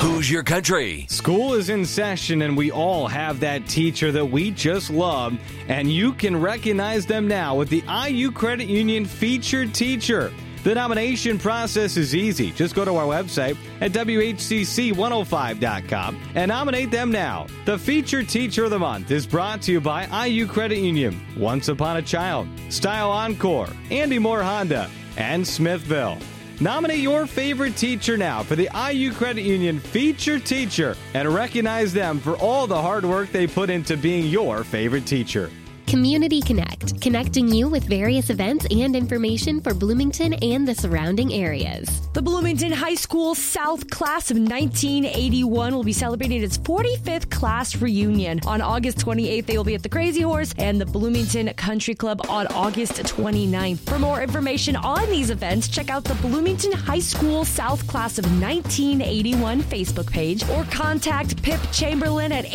Who's Your Country? School is in session, and we all have that teacher that we just love, and you can recognize them now with the IU Credit Union Featured Teacher. The nomination process is easy. Just go to our website at WHCC105.com and nominate them now. The Featured Teacher of the Month is brought to you by IU Credit Union, Once Upon a Child, Style Encore, Andy Moore Honda, and Smithville. Nominate your favorite teacher now for the IU Credit Union Featured Teacher and recognize them for all the hard work they put into being your favorite teacher. Community Connect, connecting you with various events and information for Bloomington and the surrounding areas. The Bloomington High School South Class of 1981 will be celebrating its 45th class reunion. On August 28th, they will be at the Crazy Horse and the Bloomington Country Club on August 29th. For more information on these events, check out the Bloomington High School South Class of 1981 Facebook page or contact Pip Chamberlain at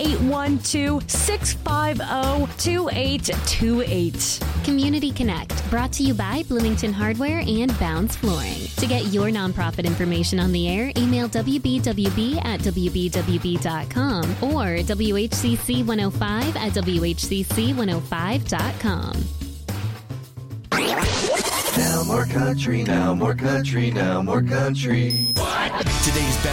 812-650-2828. Community Connect, brought to you by Bloomington Hardware and Bounds Flooring. To get your nonprofit information on the air, email WBWB at WBWB.com or WHCC105 at WHCC105.com. Now more country, now more country, now more country. Today's